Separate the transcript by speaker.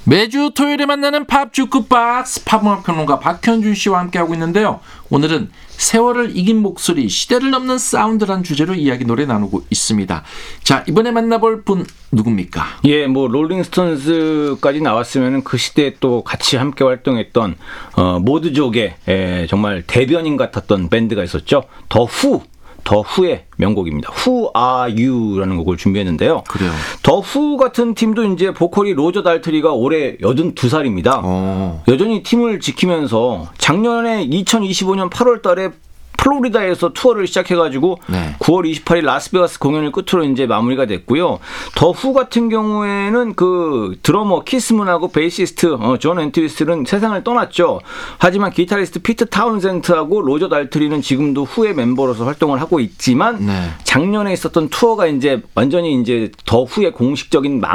Speaker 1: 매주 토요일에 만나는 팝 주크박스 팝음악 평론가 박현준 씨와 함께하고 있는데요. 오늘은 세월을 이긴 목소리, 시대를 넘는 사운드란 주제로 이야기 노래 나누고 있습니다. 자, 이번에 만나볼 분 누굽니까?
Speaker 2: 예, 뭐 롤링스톤스까지 나왔으면 그 시대에 또 같이 함께 활동했던 모드족의 정말 대변인 같았던 밴드가 있었죠. 더 후의 명곡입니다. Who Are You라는 곡을 준비했는데요.
Speaker 1: 그래요.
Speaker 2: 더 후 같은 팀도 이제 보컬이 로저 달트리가 올해 82살입니다. 여전히 팀을 지키면서 작년에 2025년 8월 달에 플로리다에서 투어를 시작해가지고
Speaker 1: 네.
Speaker 2: 9월 28일 라스베가스 공연을 끝으로 이제 마무리가 됐고요. 더 후 같은 경우에는 그 드러머 키스문하고 베이시스트 존 엔트위스는 세상을 떠났죠. 하지만 기타리스트 피트 타운센트하고 로저 달트리는 지금도 후의 멤버로서 활동을 하고 있지만
Speaker 1: 네.
Speaker 2: 작년에 있었던 투어가 이제 완전히 이제 더 후의 공식적인